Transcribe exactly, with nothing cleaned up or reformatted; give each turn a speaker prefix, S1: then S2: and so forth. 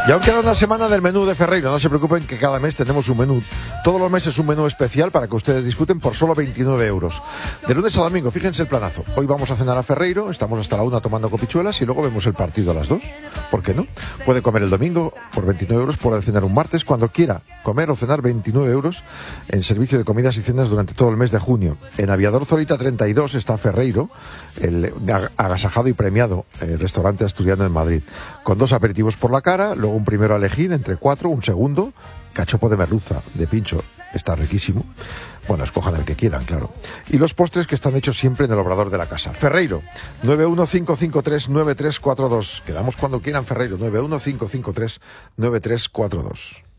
S1: Y aún queda una semana del menú de Ferreiro. No se preocupen que cada mes tenemos un menú. Todos los meses un menú especial para que ustedes disfruten por solo veintinueve euros. De lunes a domingo, fíjense el planazo. Hoy vamos a cenar a Ferreiro, estamos hasta la una tomando copichuelas y luego vemos el partido a las dos. ¿Por qué no? Puede comer el domingo por veintinueve euros, puede cenar un martes, cuando quiera comer o cenar veintinueve euros en servicio de comidas y cenas durante todo el mes de junio. En Aviador Zorita treinta y dos está Ferreiro, el agasajado y premiado el restaurante asturiano en Madrid, con dos aperitivos por la cara, luego un primero a elegir entre cuatro, un segundo, cachopo de merluza, de pincho, está riquísimo. Bueno, escojan el que quieran, claro. Y los postres que están hechos siempre en el obrador de la casa. Ferreiro, nueve uno cinco cinco tres nueve tres cuatro dos. Quedamos cuando quieran, Ferreiro, nueve uno cinco cinco tres nueve tres cuatro dos.